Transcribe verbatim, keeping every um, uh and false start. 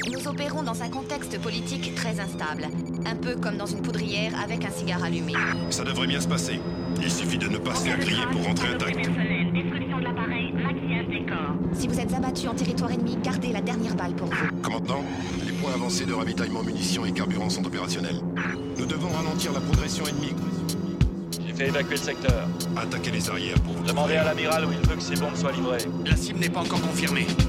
Nous opérons dans un contexte politique très instable. Un peu comme dans une poudrière avec un cigare allumé. Ça devrait bien se passer. Il suffit de ne pas se faire griller pour rentrer intact. Destruction de l'appareil, maquillage des corps. Si vous êtes abattu en territoire ennemi, gardez la dernière balle pour vous. Commandant, les points avancés de ravitaillement munitions et carburant sont opérationnels. Nous devons ralentir la progression ennemie. J'ai fait évacuer le secteur. Attaquez les arrières pour vous. Demandez à l'amiral où il veut que ces bombes soient livrées. La cible n'est pas encore confirmée.